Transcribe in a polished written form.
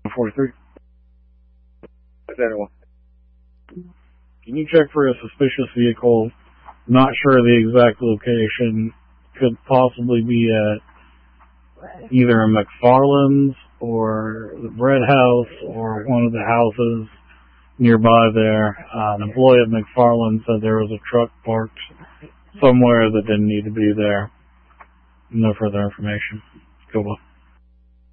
43. Is anyone? Can you check for a suspicious vehicle? Not sure the exact location. Could possibly be at either a McFarland's or the Bread House or one of the houses nearby there. An employee at McFarland's said there was a truck parked somewhere that didn't need to be there. No further information. Go on.